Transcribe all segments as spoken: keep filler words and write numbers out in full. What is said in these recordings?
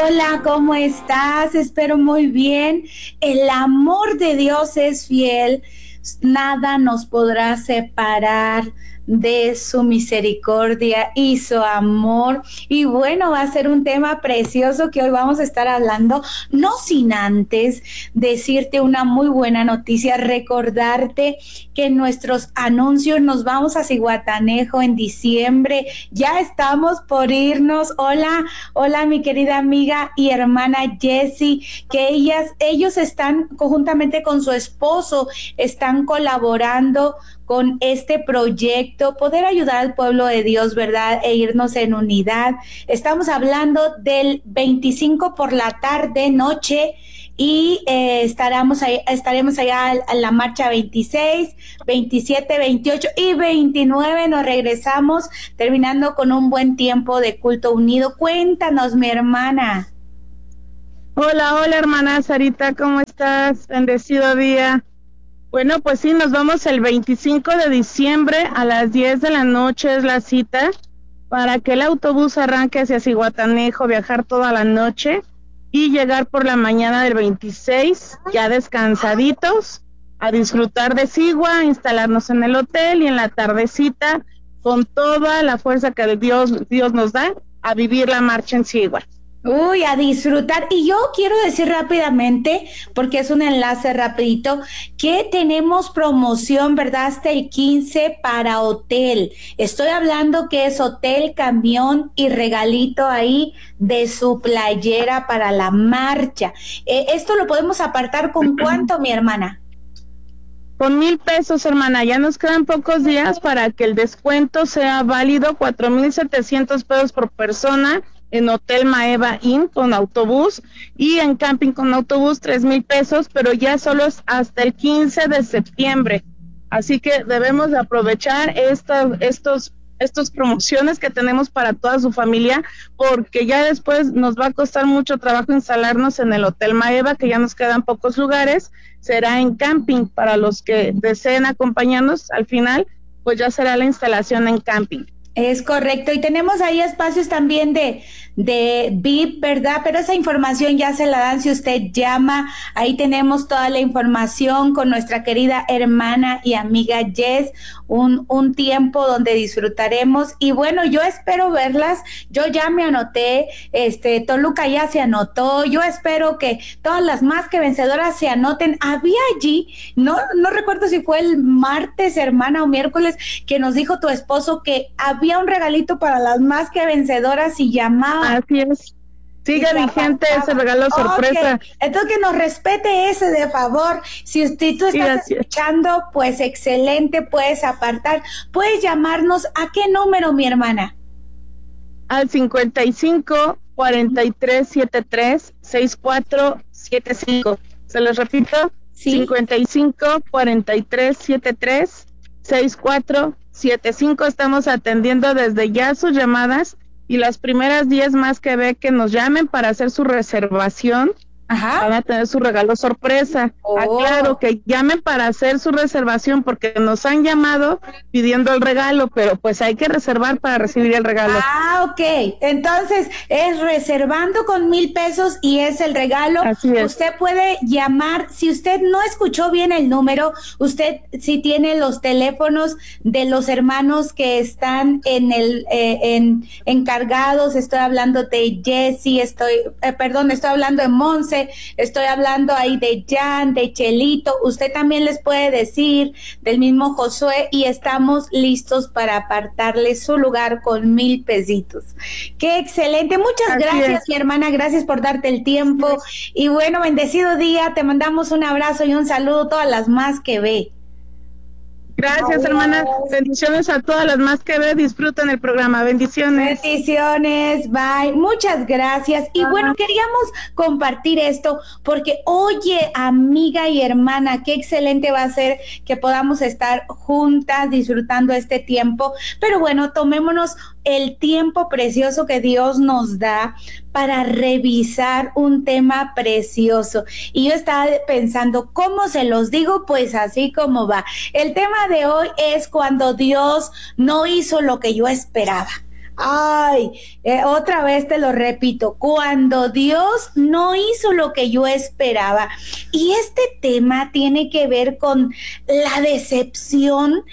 hola, ¿cómo estás? Espero muy bien. El amor de Dios es fiel. Nada nos podrá separar de su misericordia y su amor. Y bueno, va a ser un tema precioso que hoy vamos a estar hablando, no sin antes decirte una muy buena noticia, recordarte que en nuestros anuncios nos vamos a Zihuatanejo en diciembre. Ya estamos por irnos. Hola, hola mi querida amiga y hermana Jessie, que ellas, ellos están conjuntamente con su esposo, están colaborando con este proyecto, poder ayudar al pueblo de Dios, ¿verdad? E irnos en unidad. Estamos hablando del veinticinco por la tarde, noche, y eh, estaremos, ahí, estaremos allá en la marcha veintiséis, veintisiete, veintiocho y veintinueve. Nos regresamos terminando con un buen tiempo de culto unido. Cuéntanos, mi hermana. Hola, hola hermana Sarita, ¿cómo estás? Bendecido día. Bueno, pues sí, nos vamos el veinticinco de diciembre a las diez de la noche, es la cita, para que el autobús arranque hacia Zihuatanejo, viajar toda la noche y llegar por la mañana del veintiséis, ya descansaditos, a disfrutar de Sigua, instalarnos en el hotel y en la tardecita, con toda la fuerza que Dios, Dios nos da, a vivir la marcha en Sigua. Uy, a disfrutar. Y yo quiero decir rápidamente, porque es un enlace rapidito, que tenemos promoción, ¿verdad? Hasta el quince para hotel. Estoy hablando que es hotel, camión y regalito ahí de su playera para la marcha. Eh, ¿Esto lo podemos apartar con cuánto, mi hermana? Con mil pesos, hermana. Ya nos quedan pocos días para que el descuento sea válido, cuatro mil setecientos pesos por persona, en Hotel Maeva Inn con autobús, y en camping con autobús tres mil pesos, pero ya solo es hasta el quince de septiembre. Así que debemos de aprovechar esta, estos, estos promociones que tenemos para toda su familia, porque ya después nos va a costar mucho trabajo instalarnos en el Hotel Maeva, que ya nos quedan pocos lugares. Será en camping para los que deseen acompañarnos. Al final, pues ya será la instalación en camping. Es correcto, y tenemos ahí espacios también de, de V I P, ¿verdad? Pero esa información ya se la dan si usted llama. Ahí tenemos toda la información con nuestra querida hermana y amiga Jess, un, un tiempo donde disfrutaremos. Y bueno, yo espero verlas. Yo ya me anoté, este, Toluca ya se anotó. Yo espero que todas las más que vencedoras se anoten. Había allí, no, no recuerdo si fue el martes, hermana, o miércoles, que nos dijo tu esposo que había había un regalito para las más que vencedoras y llamaba. Así es. Sigue vigente ese regalo sorpresa. Okay. Entonces que nos respete ese de favor. Si usted tú estás sí, escuchando, pues excelente, puedes apartar. Puedes llamarnos. ¿A qué número, mi hermana? Al cincuenta y cinco, cuarenta y tres, setenta y tres, sesenta y cuatro setenta y cinco. Se los repito. ¿Sí? cincuenta y cinco, cuarenta y tres, setenta y tres, sesenta y cuatro setenta y cinco. Estamos atendiendo desde ya sus llamadas, y las primeras diez más que ve que nos llamen para hacer su reservación, ajá, van a tener su regalo sorpresa. Oh. Aclaro que llamen para hacer su reservación, porque nos han llamado pidiendo el regalo, pero pues hay que reservar para recibir el regalo. Ah, ok. Entonces es reservando con mil pesos y es el regalo. Así es. Usted puede llamar. Si usted no escuchó bien el número, usted sí tiene los teléfonos de los hermanos que están en el eh, en encargados. Estoy hablando de Jessie, estoy, eh, perdón, estoy hablando de Monse, estoy hablando ahí de Jan, de Chelito. Usted también les puede decir del mismo Josué, y estamos listos para apartarle su lugar con mil pesitos. Qué excelente. Muchas Así gracias, es. mi hermana. Gracias por darte el tiempo. Sí. Y bueno, bendecido día. Te mandamos un abrazo y un saludo a todas las más que ve. Gracias, Adiós. hermana. Bendiciones a todas las más que ve. Disfruten el programa. Bendiciones. Bendiciones. Bye. Muchas gracias. Y uh-huh. bueno, queríamos compartir esto porque, oye, amiga y hermana, qué excelente va a ser que podamos estar juntas disfrutando este tiempo. Pero bueno, tomémonos el tiempo precioso que Dios nos da para revisar un tema precioso. Y yo estaba pensando, ¿cómo se los digo? Pues así como va. El tema de hoy es cuando Dios no hizo lo que yo esperaba. Ay, eh, otra vez te lo repito, cuando Dios no hizo lo que yo esperaba. Y este tema tiene que ver con la decepción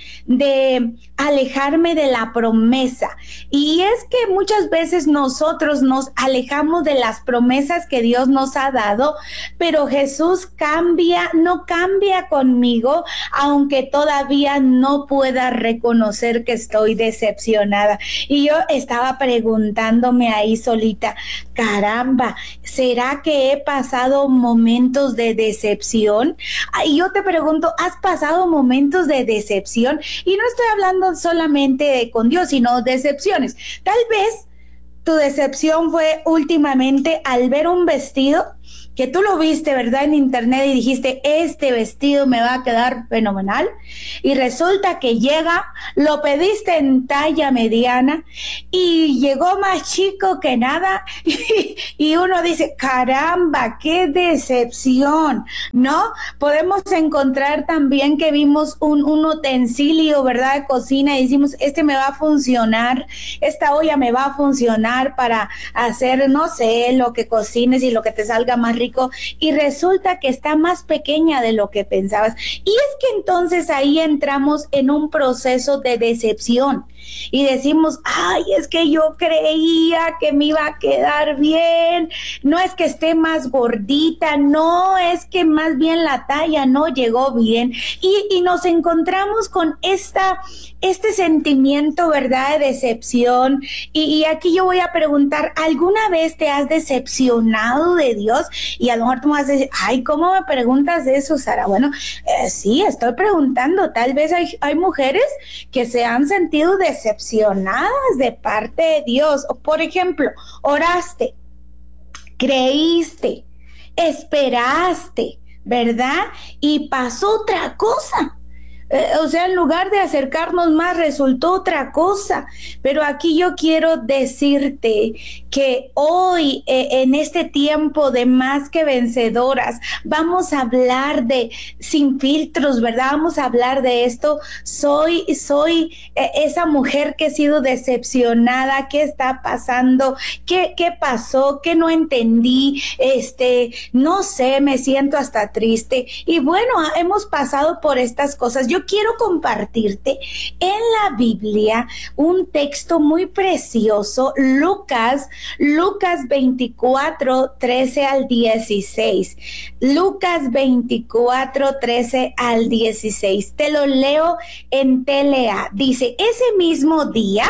de alejarme de la promesa. Y es que muchas veces nosotros nos alejamos de las promesas que Dios nos ha dado, pero Jesús cambia, no cambia conmigo, aunque todavía no pueda reconocer que estoy decepcionada. Y yo estaba preguntándome ahí solita, caramba, ¿será que he pasado momentos de decepción? Y yo te pregunto, ¿has pasado momentos de decepción? Y no estoy hablando solamente de con Dios, sino decepciones. Tal vez tu decepción fue últimamente al ver un vestido que tú lo viste, ¿verdad?, en internet y dijiste, este vestido me va a quedar fenomenal, y resulta que llega, lo pediste en talla mediana y llegó más chico que nada y, y uno dice, caramba, qué decepción, ¿no? Podemos encontrar también que vimos un, un utensilio, ¿verdad?, de cocina y decimos, este me va a funcionar, esta olla me va a funcionar para hacer, no sé, lo que cocines y lo que te salga más rico, y resulta que está más pequeña de lo que pensabas. Y es que entonces ahí entramos en un proceso de decepción y decimos, ay, es que yo creía que me iba a quedar bien, no es que esté más gordita, no, es que más bien la talla no llegó bien, y, y nos encontramos con esta, este sentimiento, ¿verdad?, de decepción, y, y aquí yo voy a preguntar, ¿alguna vez te has decepcionado de Dios? Y a lo mejor tú me vas a decir, ay, ¿cómo me preguntas eso, Sara? Bueno, eh, sí, estoy preguntando, tal vez hay, hay mujeres que se han sentido decepcionadas de parte de Dios. Por ejemplo, oraste, creíste, esperaste, ¿verdad? Y pasó otra cosa. Eh, o sea, en lugar de acercarnos más, resultó otra cosa. Pero aquí yo quiero decirte que hoy, eh, en este tiempo de Más que Vencedoras, vamos a hablar de sin filtros, ¿verdad? Vamos a hablar de esto. Soy, soy eh, esa mujer que he sido decepcionada. ¿Qué está pasando? ¿Qué, qué pasó? ¿Qué no entendí? Este, no sé, me siento hasta triste. Y bueno, hemos pasado por estas cosas. Yo quiero compartirte en la Biblia un texto muy precioso, Lucas, Lucas veinticuatro, trece al dieciséis. Lucas veinticuatro, trece al dieciséis. Te lo leo en T L A. Dice, ese mismo día,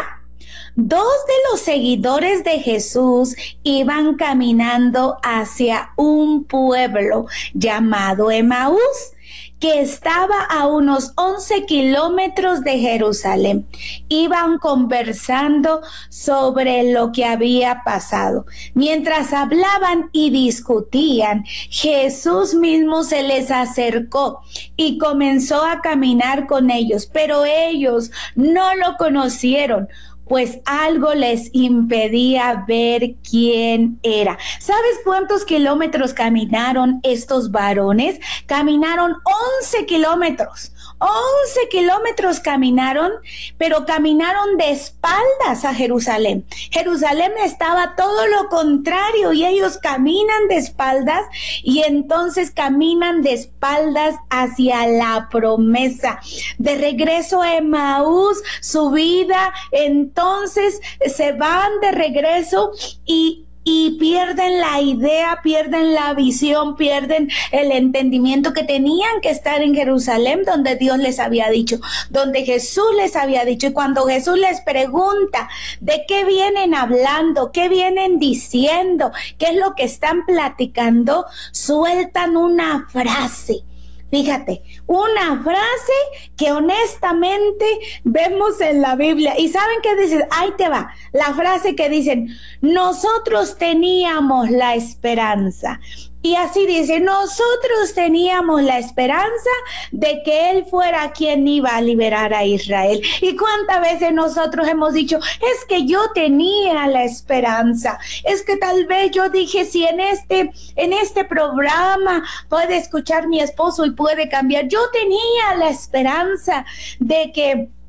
dos de los seguidores de Jesús iban caminando hacia un pueblo llamado Emaús, que estaba a unos once kilómetros de Jerusalén. Iban conversando sobre lo que había pasado. Mientras hablaban y discutían, Jesús mismo se les acercó y comenzó a caminar con ellos, pero ellos no lo conocieron, pues algo les impedía ver quién era. ¿Sabes cuántos kilómetros caminaron estos varones? Caminaron once kilómetros. once kilómetros caminaron, pero caminaron de espaldas a Jerusalén. Jerusalén estaba todo lo contrario y ellos caminan de espaldas y entonces caminan de espaldas hacia la promesa. De regreso a Emaús, su vida, entonces se van de regreso y Y pierden la idea, pierden la visión, pierden el entendimiento que tenían que estar en Jerusalén, donde Dios les había dicho, donde Jesús les había dicho. Y cuando Jesús les pregunta de qué vienen hablando, qué vienen diciendo, qué es lo que están platicando, sueltan una frase. Fíjate, una frase que honestamente vemos en la Biblia. ¿Y saben qué dicen? Ahí te va, la frase que dicen, nosotros teníamos la esperanza. Y así dice, nosotros teníamos la esperanza de que Él fuera quien iba a liberar a Israel. ¿Y cuántas veces nosotros hemos dicho, es que yo tenía la esperanza? Es que tal vez yo dije, si en este, en este programa puede escuchar mi esposo y puede cambiar. Yo tenía la esperanza de que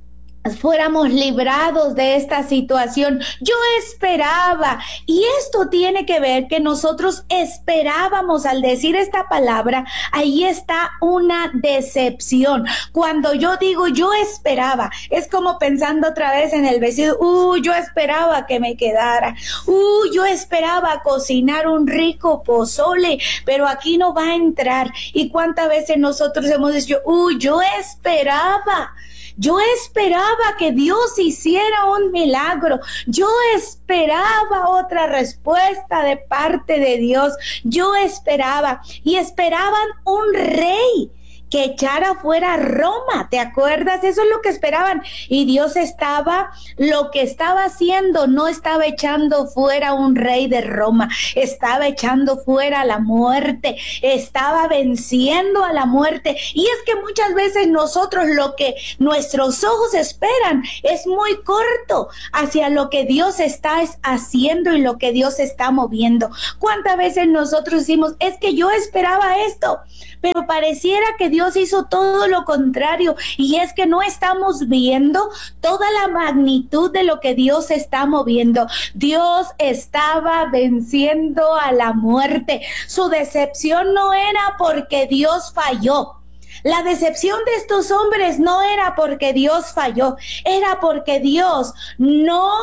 fuéramos librados de esta situación. Yo esperaba, y esto tiene que ver que nosotros esperábamos. Al decir esta palabra, ahí está una decepción. Cuando yo digo yo esperaba, es como pensando otra vez en el vestido. Uh, yo esperaba que me quedara. Uh, yo esperaba cocinar un rico pozole, pero aquí no va a entrar. Y cuántas veces nosotros hemos dicho, uh, yo esperaba. Yo esperaba que Dios hiciera un milagro. Yo esperaba otra respuesta de parte de Dios. Yo esperaba, y esperaban un rey que echara fuera a Roma. ¿Te acuerdas? Eso es lo que esperaban. Y Dios estaba, lo que estaba haciendo, no estaba echando fuera un rey de Roma, estaba echando fuera la muerte, estaba venciendo a la muerte. Y es que muchas veces nosotros lo que nuestros ojos esperan es muy corto hacia lo que Dios está haciendo y lo que Dios está moviendo. ¿Cuántas veces nosotros decimos, es que yo esperaba esto, pero pareciera que Dios hizo todo lo contrario? Y es que no estamos viendo toda la magnitud de lo que Dios está moviendo. Dios estaba venciendo a la muerte. Su decepción no era porque Dios falló. La decepción de estos hombres no era porque Dios falló, era porque Dios no,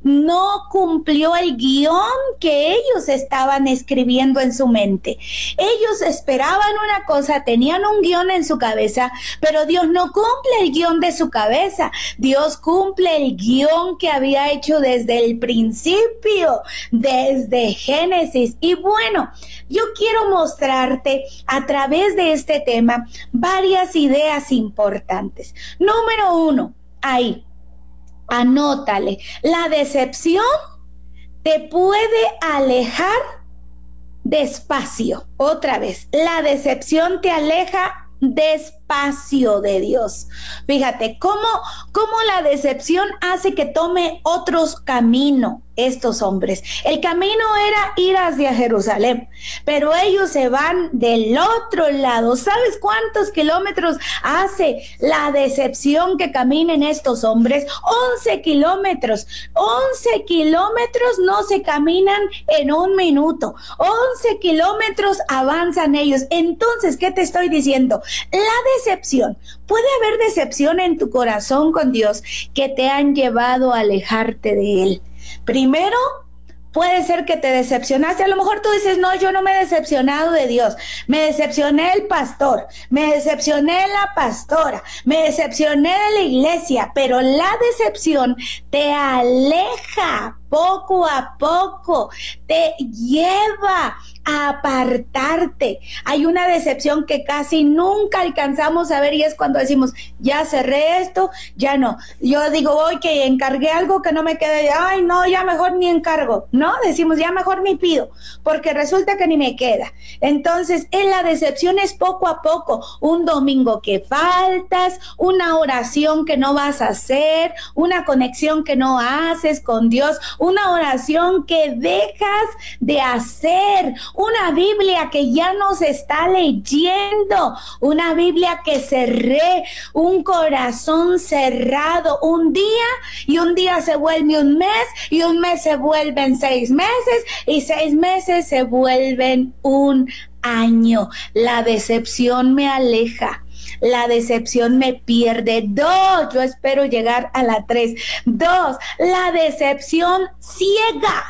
no cumplió el guión que ellos estaban escribiendo en su mente. Ellos esperaban una cosa, tenían un guión en su cabeza, pero Dios no cumple el guión de su cabeza. Dios cumple el guión que había hecho desde el principio, desde Génesis. Y bueno, yo quiero mostrarte a través de este tema varias ideas importantes. Número uno, ahí, anótale, la decepción te puede alejar despacio. Otra vez, la decepción te aleja despacio de Dios. Fíjate cómo, cómo la decepción hace que tome otros caminos estos hombres. El camino era ir hacia Jerusalén, pero ellos se van del otro lado. ¿Sabes cuántos kilómetros hace la decepción que caminen estos hombres? once kilómetros. once kilómetros no se caminan en un minuto. once kilómetros avanzan ellos. Entonces, ¿qué te estoy diciendo? La decepción, puede haber decepción en tu corazón con Dios que te han llevado a alejarte de Él. Primero, puede ser que te decepcionaste. A lo mejor tú dices, no, yo no me he decepcionado de Dios. Me decepcioné del pastor, me decepcioné de la pastora, me decepcioné de la iglesia. Pero la decepción te aleja poco a poco, te lleva a apartarte. Hay una decepción que casi nunca alcanzamos a ver, y es cuando decimos, ya cerré esto, ya no. Yo digo, hoy que encargué algo que no me quede, ay no, ya mejor ni encargo, ¿no? Decimos, ya mejor ni pido, porque resulta que ni me queda. Entonces, en la decepción es poco a poco, un domingo que faltas, una oración que no vas a hacer, una conexión que no haces con Dios, una oración que dejas de hacer, una Biblia que ya no se está leyendo, una Biblia que cerré, un corazón cerrado, un día, y un día se vuelve un mes, y un mes se vuelven seis meses, y seis meses se vuelven un año. La decepción me aleja. La decepción me pierde. Dos, yo espero llegar a la tres. Dos, la decepción ciega.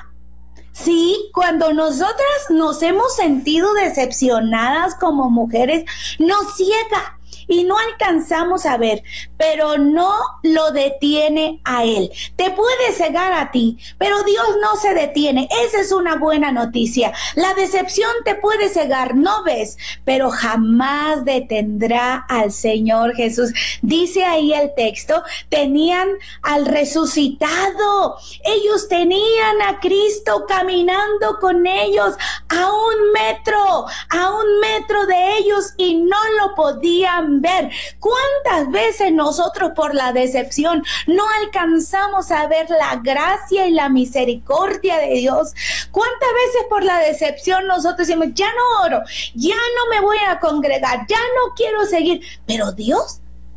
Sí, cuando nosotras nos hemos sentido decepcionadas como mujeres, nos ciega y no alcanzamos a ver, pero no lo detiene a Él. Te puede cegar a ti, pero Dios no se detiene. Esa es una buena noticia. La decepción te puede cegar, no ves, pero jamás detendrá al Señor Jesús. Dice ahí el texto, tenían al resucitado. Ellos tenían a Cristo caminando con ellos a un metro, a un metro de ellos, y no lo podían ver. ¿Cuántas veces nosotros por la decepción no alcanzamos a ver la gracia y la misericordia de Dios? ¿Cuántas veces por la decepción nosotros decimos, ya no oro, ya no me voy a congregar, ya no quiero seguir? Pero Dios,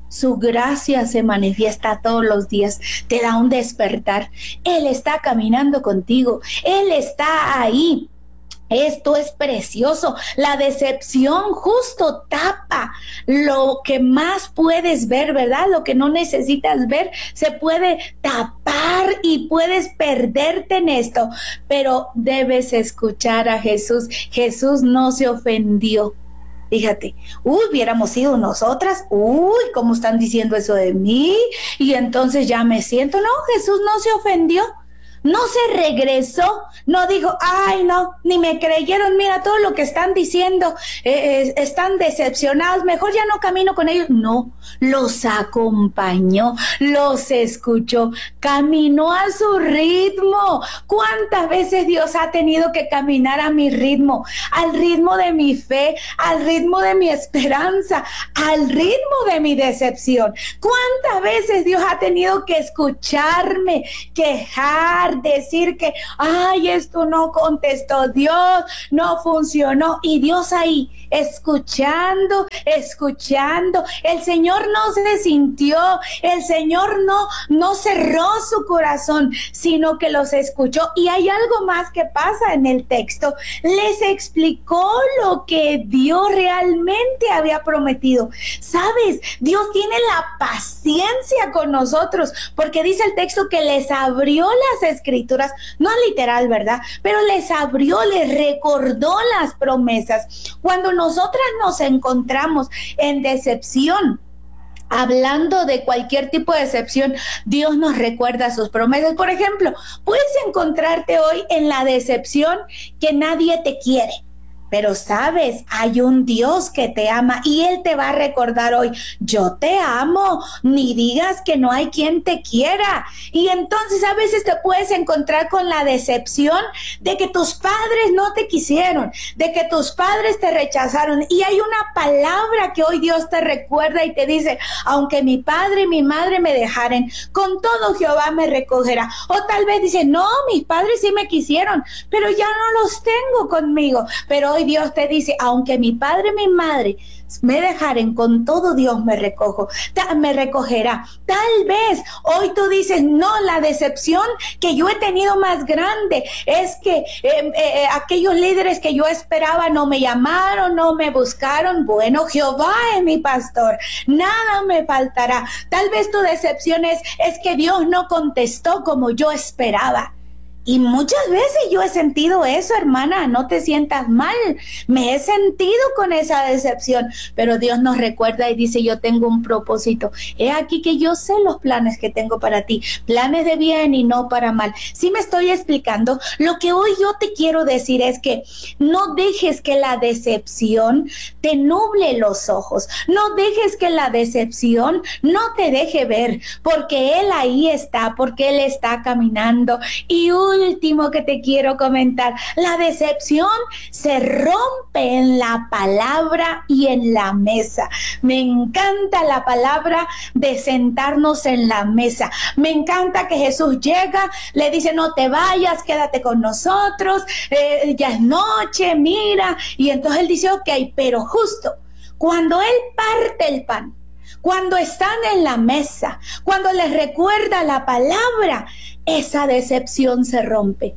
Su gracia se manifiesta todos los días, te da un despertar. Él está caminando contigo, Él está ahí. Esto es precioso. La decepción justo tapa lo que más puedes ver, ¿verdad? Lo que no necesitas ver se puede tapar y puedes perderte en esto. Pero debes escuchar a Jesús. Jesús no se ofendió. Fíjate, uy, hubiéramos sido nosotras, uy, ¿cómo están diciendo eso de mí? Y entonces ya me siento, no, Jesús no se ofendió. No se regresó, no dijo, ay no, ni me creyeron, mira todo lo que están diciendo, eh, eh, están decepcionados, mejor ya no camino con ellos. No, los acompañó, los escuchó, caminó a su ritmo. ¿Cuántas veces Dios ha tenido que caminar a mi ritmo, al ritmo de mi fe, al ritmo de mi esperanza, al ritmo de mi decepción? ¿Cuántas veces Dios ha tenido que escucharme, quejar, decir que, ay, esto no contestó Dios, no funcionó, y Dios ahí, escuchando, escuchando? El Señor no se sintió, el Señor no, no cerró su corazón, sino que los escuchó. Y hay algo más que pasa en el texto, les explicó lo que Dios realmente había prometido. ¿Sabes? Dios tiene la paciencia con nosotros, porque dice el texto que les abrió las escrituras, no literal, ¿verdad? Pero les abrió, les recordó las promesas. Cuando nosotras nos encontramos en decepción, hablando de cualquier tipo de decepción, Dios nos recuerda sus promesas. Por ejemplo, puedes encontrarte hoy en la decepción que nadie te quiere. Pero sabes, hay un Dios que te ama y Él te va a recordar hoy, yo te amo, ni digas que no hay quien te quiera. Y entonces a veces te puedes encontrar con la decepción de que tus padres no te quisieron, de que tus padres te rechazaron. Y hay una palabra que hoy Dios te recuerda y te dice, aunque mi padre y mi madre me dejaren, con todo Jehová me recogerá. O tal vez dice, no, mis padres sí me quisieron, pero ya no los tengo conmigo. Pero hoy Dios te dice, aunque mi padre y mi madre me dejaren, con todo Dios me recojo, me recogerá. Tal vez hoy tú dices, no, la decepción que yo he tenido más grande es que eh, eh, aquellos líderes que yo esperaba no me llamaron, no me buscaron. Bueno, Jehová es mi pastor, nada me faltará. Tal vez tu decepción es, es que Dios no contestó como yo esperaba. Y muchas veces yo he sentido eso, hermana, no te sientas mal. Me he sentido con esa decepción, pero Dios nos recuerda y dice, yo tengo un propósito. He aquí que yo sé los planes que tengo para ti, planes de bien y no para mal. ¿Sí me estoy explicando? Lo que hoy yo te quiero decir es que no dejes que la decepción te nuble los ojos. No dejes que la decepción no te deje ver, porque Él ahí está, porque Él está caminando. Y uy, último que te quiero comentar, la decepción se rompe en la palabra y en la mesa. Me encanta la palabra de sentarnos en la mesa. Me encanta que Jesús llega, le dice, no te vayas, quédate con nosotros, eh, ya es noche, mira. Y entonces Él dice, ok, pero justo cuando Él parte el pan, cuando están en la mesa, cuando les recuerda la palabra, esa decepción se rompe.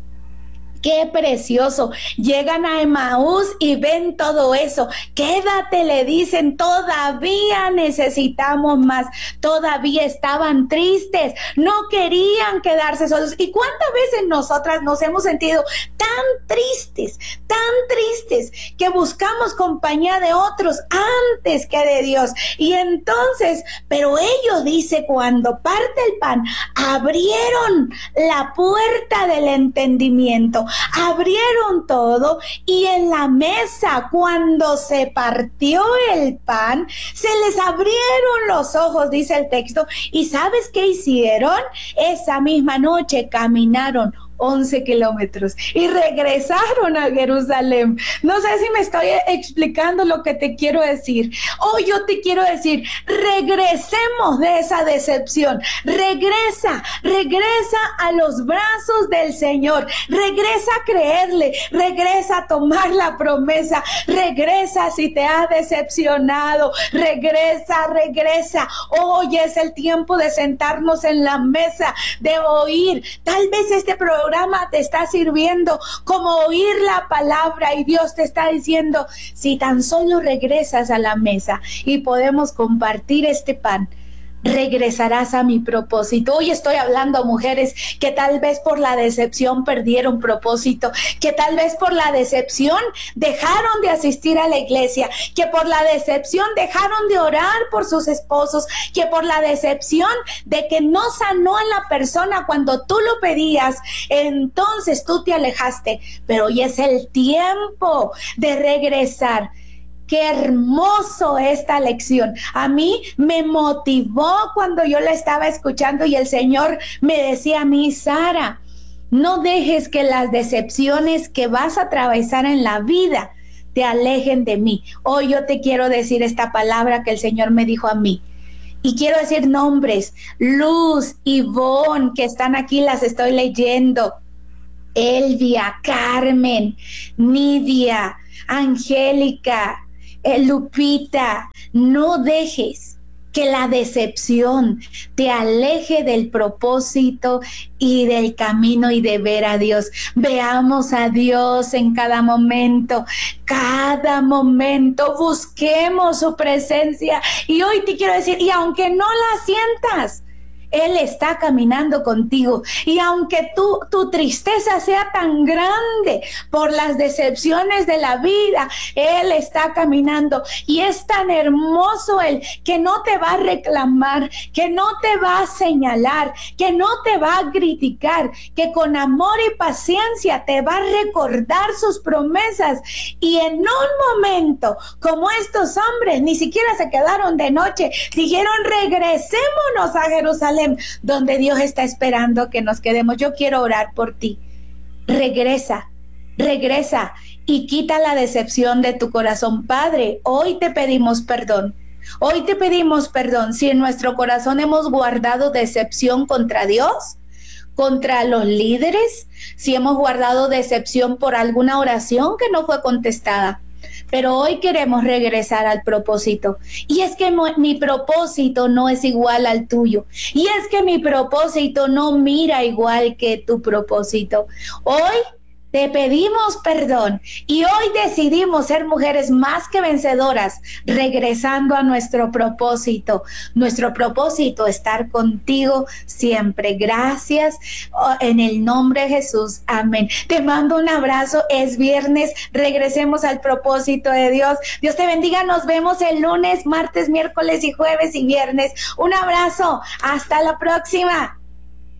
Qué precioso. Llegan a Emaús y ven todo eso. Quédate, le dicen, todavía necesitamos más. Todavía estaban tristes. No querían quedarse solos. ¿Y cuántas veces nosotras nos hemos sentido tan tristes, tan tristes, que buscamos compañía de otros antes que de Dios? Y entonces, pero ellos, dice, cuando parte el pan, abrieron la puerta del entendimiento. Abrieron todo y en la mesa, cuando se partió el pan, se les abrieron los ojos, dice el texto. ¿Y sabes qué hicieron? Esa misma noche caminaron once kilómetros y regresaron a Jerusalén. No sé si me estoy explicando lo que te quiero decir. Hoy yo te quiero decir, regresemos de esa decepción. Regresa, regresa a los brazos del Señor. Regresa a creerle, regresa a tomar la promesa. Regresa si te has decepcionado. Regresa, regresa. Hoy es el tiempo de sentarnos en la mesa, de oír. Tal vez este programa te está sirviendo como oír la palabra y Dios te está diciendo, si tan solo regresas a la mesa y podemos compartir este pan, regresarás a mi propósito. Hoy estoy hablando a mujeres que tal vez por la decepción perdieron propósito, que tal vez por la decepción dejaron de asistir a la iglesia, que por la decepción dejaron de orar por sus esposos, que por la decepción de que no sanó a la persona cuando tú lo pedías, entonces tú te alejaste. Pero hoy es el tiempo de regresar. Qué hermoso esta lección. A mí me motivó cuando yo la estaba escuchando y el Señor me decía a mí, Sara, no dejes que las decepciones que vas a atravesar en la vida te alejen de mí. Hoy yo te quiero decir esta palabra que el Señor me dijo a mí. Y quiero decir nombres, Luz, Ivonne, que están aquí, las estoy leyendo. Elvia, Carmen, Nidia, Angélica, Lupita, no dejes que la decepción te aleje del propósito y del camino y de ver a Dios. Veamos a Dios en cada momento, cada momento, busquemos su presencia. Y hoy te quiero decir, y aunque no la sientas, Él está caminando contigo. Y aunque tu, tu tristeza sea tan grande por las decepciones de la vida, Él está caminando. Y es tan hermoso Él que no te va a reclamar, que no te va a señalar, que no te va a criticar, que con amor y paciencia te va a recordar sus promesas. Y en un momento, como estos hombres ni siquiera se quedaron de noche, dijeron, regresémonos a Jerusalén, donde Dios está esperando que nos quedemos. Yo quiero orar por ti. Regresa, regresa y quita la decepción de tu corazón. Padre, hoy te pedimos perdón. Hoy te pedimos perdón si en nuestro corazón hemos guardado decepción contra Dios, contra los líderes, si hemos guardado decepción por alguna oración que no fue contestada. Pero hoy queremos regresar al propósito. Y es que mi propósito no es igual al tuyo. Y es que mi propósito no mira igual que tu propósito. Hoy te pedimos perdón y hoy decidimos ser mujeres más que vencedoras, regresando a nuestro propósito. Nuestro propósito, estar contigo siempre. Gracias, en el nombre de Jesús. Amén. Te mando un abrazo. Es viernes. Regresemos al propósito de Dios. Dios te bendiga. Nos vemos el lunes, martes, miércoles y jueves y viernes. Un abrazo. Hasta la próxima.